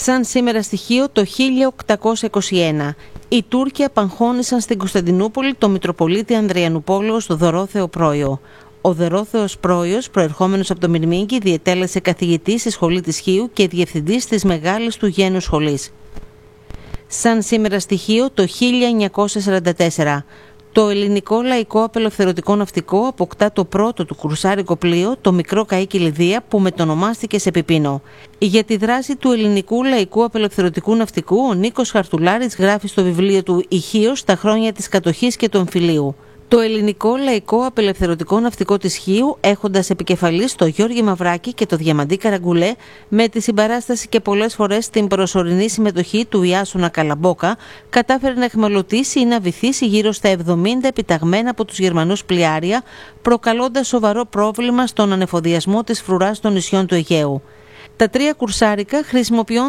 Σαν σήμερα στοιχείο το 1821, οι Τούρκοι απαγχώνησαν στην Κωνσταντινούπολη το Μητροπολίτη Ανδριανουπόλεως Δωρόθεο Πρόιο. Ο Δωρόθεος Πρόιος, προερχόμενος από το Μυρμήγκι, διετέλεσε καθηγητής στη σχολή της Χίου και διευθυντής της μεγάλης του γένους σχολής. Σαν σήμερα στοιχείο το 1944, το ελληνικό λαϊκό απελευθερωτικό ναυτικό αποκτά το πρώτο του κρουσάρικο πλοίο, το μικρό καΐκι Λιδία, που μετονομάστηκε σε Πιπίνο. Για τη δράση του ελληνικού λαϊκού απελευθερωτικού ναυτικού, ο Νίκος Χαρτουλάρης γράφει στο βιβλίο του «Η Χίος, τα χρόνια της κατοχής και του εμφυλίου». Το ελληνικό λαϊκό απελευθερωτικό ναυτικό της Χίου, έχοντας επικεφαλής το Γιώργη Μαυράκη και το Διαμαντή Καραγκουλέ, με τη συμπαράσταση και πολλές φορές την προσωρινή συμμετοχή του Ιάσονα Καλαμπόκα, κατάφερε να εχμαλωτήσει ή να βυθίσει γύρω στα 70 επιταγμένα από τους Γερμανούς πλοιάρια, προκαλώντας σοβαρό πρόβλημα στον ανεφοδιασμό της φρουράς των νησιών του Αιγαίου. Τα τρία κουρσάρικα χρησιμοποιούν